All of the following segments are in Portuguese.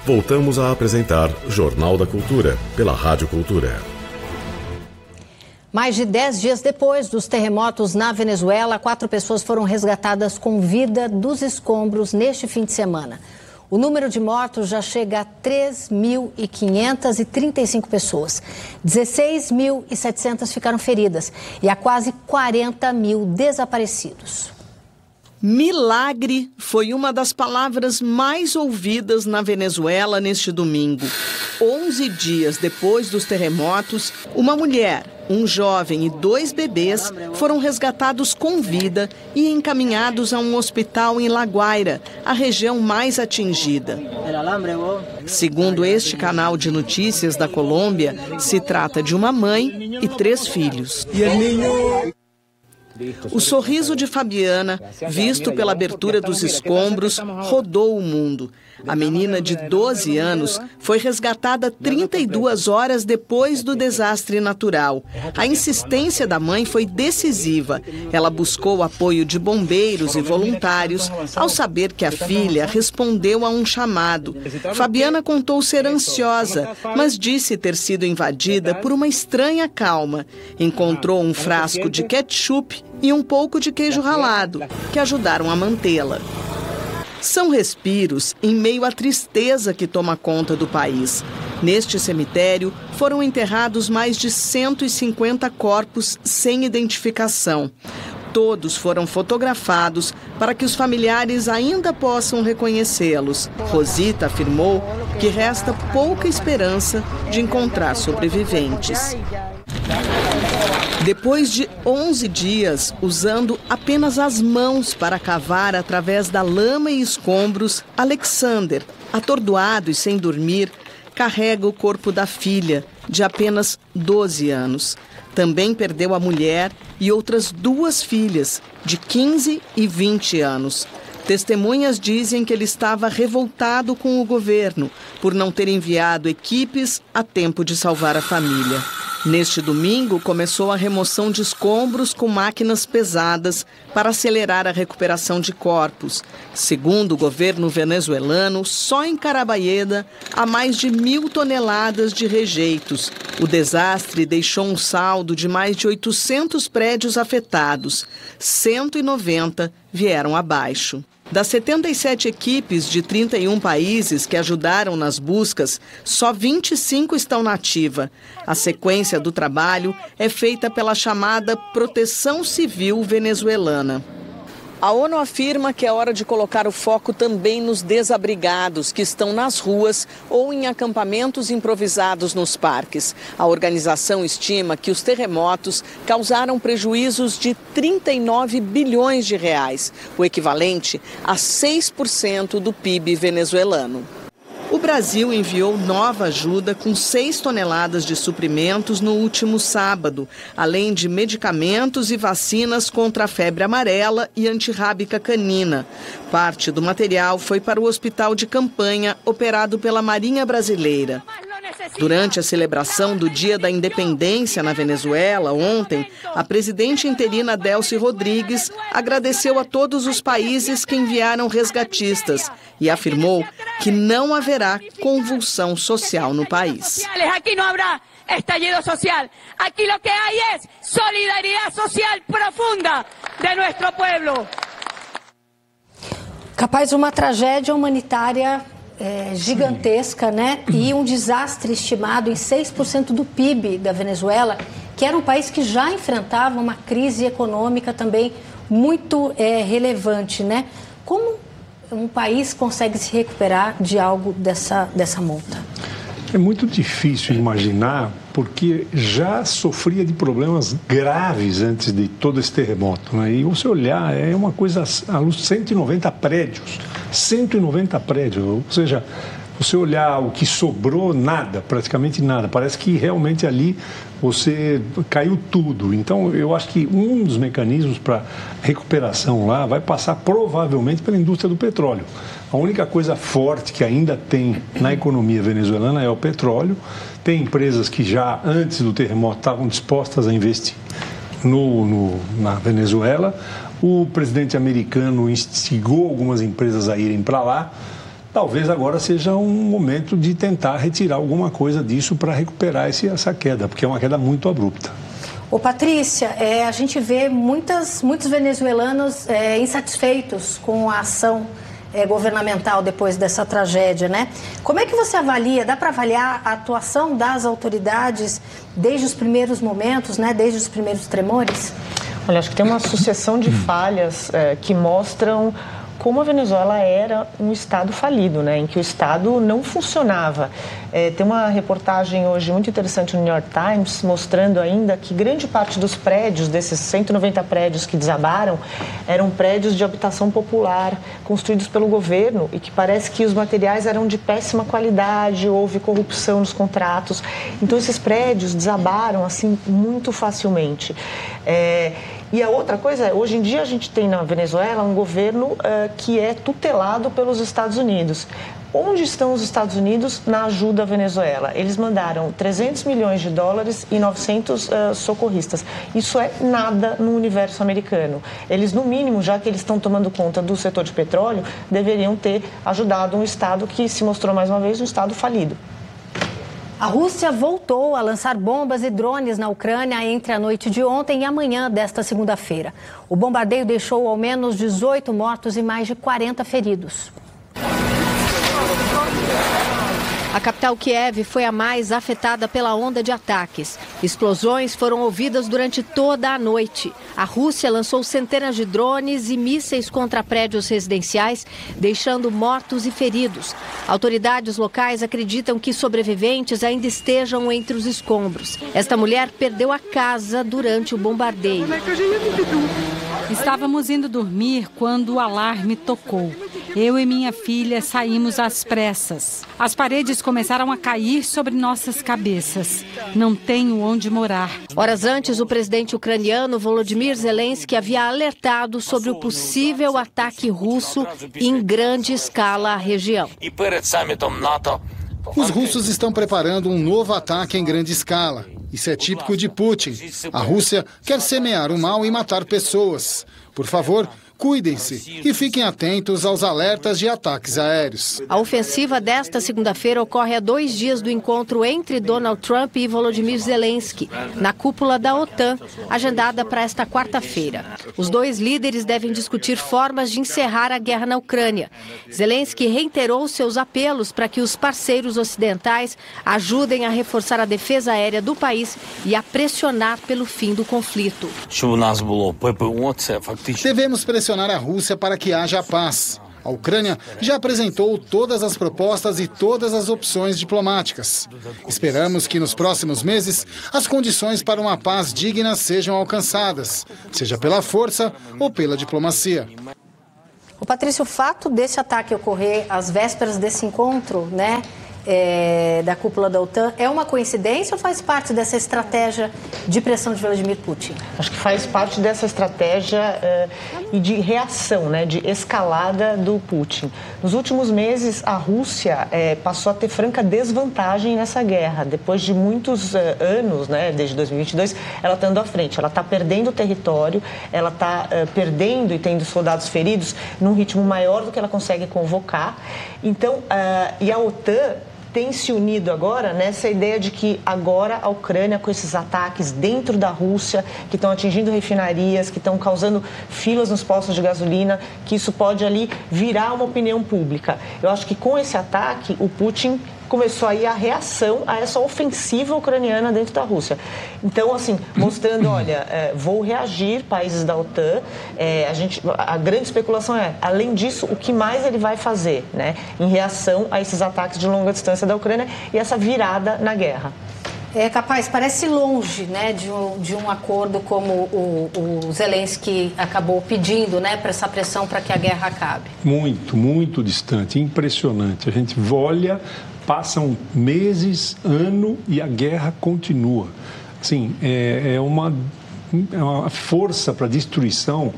voltamos a apresentar Jornal da Cultura, pela Rádio Cultura. Mais de 10 dias depois dos terremotos na Venezuela, 4 pessoas foram resgatadas com vida dos escombros neste fim de semana. O número de mortos já chega a 3.535 pessoas. 16.700 ficaram feridas e há quase 40 mil desaparecidos. Milagre foi uma das palavras mais ouvidas na Venezuela neste domingo. 11 dias depois dos terremotos, uma mulher, um jovem e 2 bebês foram resgatados com vida e encaminhados a um hospital em La Guaira, a região mais atingida. Segundo este canal de notícias da Colômbia, se trata de uma mãe e 3 filhos. O sorriso de Fabiana, visto pela abertura dos escombros, rodou o mundo. A menina de 12 anos foi resgatada 32 horas depois do desastre natural. A insistência da mãe foi decisiva. Ela buscou o apoio de bombeiros e voluntários ao saber que a filha respondeu a um chamado. Fabiana contou ser ansiosa, mas disse ter sido invadida por uma estranha calma. Encontrou um frasco de ketchup e um pouco de queijo ralado, que ajudaram a mantê-la. São respiros em meio à tristeza que toma conta do país. Neste cemitério foram enterrados mais de 150 corpos sem identificação. Todos foram fotografados para que os familiares ainda possam reconhecê-los. Rosita afirmou que resta pouca esperança de encontrar sobreviventes. Depois de 11 dias, usando apenas as mãos para cavar através da lama e escombros, Alexander, atordoado e sem dormir, carrega o corpo da filha, de apenas 12 anos. Também perdeu a mulher e outras 2 filhas, de 15 e 20 anos. Testemunhas dizem que ele estava revoltado com o governo por não ter enviado equipes a tempo de salvar a família. Neste domingo, começou a remoção de escombros com máquinas pesadas para acelerar a recuperação de corpos. Segundo o governo venezuelano, só em Carabalheda há mais de 1.000 toneladas de rejeitos. O desastre deixou um saldo de mais de 800 prédios afetados. 190 vieram abaixo. Das 77 equipes de 31 países que ajudaram nas buscas, só 25 estão na ativa. A sequência do trabalho é feita pela chamada Proteção Civil Venezuelana. A ONU afirma que é hora de colocar o foco também nos desabrigados que estão nas ruas ou em acampamentos improvisados nos parques. A organização estima que os terremotos causaram prejuízos de 39 bilhões de reais, o equivalente a 6% do PIB venezuelano. O Brasil enviou nova ajuda com 6 toneladas de suprimentos no último sábado, além de medicamentos e vacinas contra a febre amarela e antirrábica canina. Parte do material foi para o hospital de campanha operado pela Marinha Brasileira. Durante a celebração do Dia da Independência na Venezuela, ontem, a presidente interina Delcy Rodrigues agradeceu a todos os países que enviaram resgatistas e afirmou que não haverá convulsão social no país. Aqui não haverá estallido social. Aqui o que há é solidariedade social profunda de nosso povo. Capaz de uma tragédia humanitária gigantesca, né? E um desastre estimado em 6% do PIB da Venezuela, que era um país que já enfrentava uma crise econômica também muito relevante, né? Como um país consegue se recuperar de algo dessa monta? É muito difícil imaginar, porque já sofria de problemas graves antes de todo esse terremoto, né? E você olhar, é uma coisa, 190 prédios, 190 prédios, ou seja, você olhar o que sobrou, nada, praticamente nada, parece que realmente ali você caiu tudo. Então, eu acho que um dos mecanismos para recuperação lá vai passar provavelmente pela indústria do petróleo. A única coisa forte que ainda tem na economia venezuelana é o petróleo. Tem empresas que já antes do terremoto estavam dispostas a investir na Venezuela. O presidente americano instigou algumas empresas a irem para lá. talvez agora seja um momento de tentar retirar alguma coisa disso para recuperar essa queda, porque é uma queda muito abrupta. Ô Patrícia, a gente vê muitos venezuelanos insatisfeitos com a ação governamental depois dessa tragédia, né? Como é que você avalia, dá para avaliar a atuação das autoridades desde os primeiros momentos, né? Desde os primeiros tremores? Olha, acho que tem uma sucessão de falhas que mostram como a Venezuela era um Estado falido, né, em que o Estado não funcionava. Tem uma reportagem hoje muito interessante no New York Times mostrando ainda que grande parte dos prédios, desses 190 prédios que desabaram, eram prédios de habitação popular, construídos pelo governo e que parece que os materiais eram de péssima qualidade, houve corrupção nos contratos. Então, esses prédios desabaram assim muito facilmente. E a outra coisa é, hoje em dia a gente tem na Venezuela um governo que é tutelado pelos Estados Unidos. Onde estão os Estados Unidos na ajuda à Venezuela? Eles mandaram 300 milhões de dólares e 900 socorristas. Isso é nada no universo americano. Eles, no mínimo, já que eles estão tomando conta do setor de petróleo, deveriam ter ajudado um Estado que se mostrou, mais uma vez, um Estado falido. A Rússia voltou a lançar bombas e drones na Ucrânia entre a noite de ontem e amanhã desta segunda-feira. O bombardeio deixou ao menos 18 mortos e mais de 40 feridos. A capital Kiev foi a mais afetada pela onda de ataques. Explosões foram ouvidas durante toda a noite. A Rússia lançou centenas de drones e mísseis contra prédios residenciais, deixando mortos e feridos. Autoridades locais acreditam que sobreviventes ainda estejam entre os escombros. Esta mulher perdeu a casa durante o bombardeio. Estávamos indo dormir quando o alarme tocou. Eu e minha filha saímos às pressas. As paredes começaram a cair sobre nossas cabeças. Não tenho onde morar. Horas antes, o presidente ucraniano Volodymyr Zelensky havia alertado sobre o possível ataque russo em grande escala à região. Os russos estão preparando um novo ataque em grande escala. Isso é típico de Putin. A Rússia quer semear o mal e matar pessoas. Por favor, cuidem-se e fiquem atentos aos alertas de ataques aéreos. A ofensiva desta segunda-feira ocorre a 2 dias do encontro entre Donald Trump e Volodymyr Zelensky, na cúpula da OTAN, agendada para esta quarta-feira. Os dois líderes devem discutir formas de encerrar a guerra na Ucrânia. Zelensky reiterou seus apelos para que os parceiros ocidentais ajudem a reforçar a defesa aérea do país e a pressionar pelo fim do conflito. Devemos pressionar a Rússia para que haja paz. A Ucrânia já apresentou todas as propostas e todas as opções diplomáticas. Esperamos que nos próximos meses as condições para uma paz digna sejam alcançadas, seja pela força ou pela diplomacia. O Patrício, o fato desse ataque ocorrer às vésperas desse encontro, né, da cúpula da OTAN, é uma coincidência ou faz parte dessa estratégia de pressão de Vladimir Putin? Acho que faz parte dessa estratégia e de reação, né, de escalada do Putin. Nos últimos meses, a Rússia passou a ter franca desvantagem nessa guerra. Depois de muitos anos, né, desde 2022, ela está indo à frente. Ela está perdendo território, ela está perdendo e tendo soldados feridos num ritmo maior do que ela consegue convocar. Então, e a OTAN tem se unido agora nessa ideia de que agora a Ucrânia, com esses ataques dentro da Rússia, que estão atingindo refinarias, que estão causando filas nos postos de gasolina, que isso pode ali virar uma opinião pública. Eu acho que com esse ataque, o Putin começou aí a reação a essa ofensiva ucraniana dentro da Rússia. Então, assim, mostrando, olha, vou reagir, países da OTAN, a grande especulação é, além disso, o que mais ele vai fazer, né, em reação a esses ataques de longa distância da Ucrânia e essa virada na guerra. Parece longe, né, de um acordo como o Zelensky acabou pedindo, né, para essa pressão para que a guerra acabe. Muito, muito distante, impressionante. A gente olha, passam meses, ano e a guerra continua. Assim, é uma força para destruição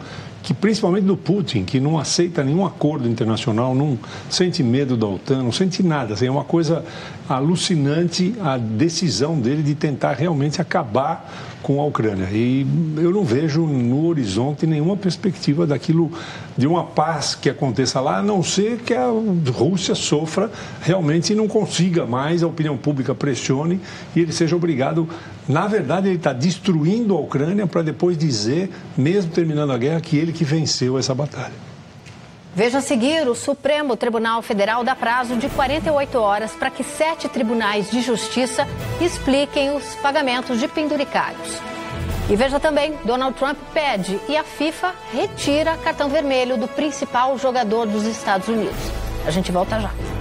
que principalmente do Putin, que não aceita nenhum acordo internacional, não sente medo da OTAN, não sente nada. Assim, é uma coisa alucinante a decisão dele de tentar realmente acabar com a Ucrânia. E eu não vejo no horizonte nenhuma perspectiva daquilo, de uma paz que aconteça lá, a não ser que a Rússia sofra realmente e não consiga mais, a opinião pública pressione e ele seja obrigado. Na verdade, ele está destruindo a Ucrânia para depois dizer, mesmo terminando a guerra, que ele que venceu essa batalha. Veja a seguir, o Supremo Tribunal Federal dá prazo de 48 horas para que 7 tribunais de justiça expliquem os pagamentos de penduricários. E veja também, Donald Trump pede e a FIFA retira cartão vermelho do principal jogador dos Estados Unidos. A gente volta já.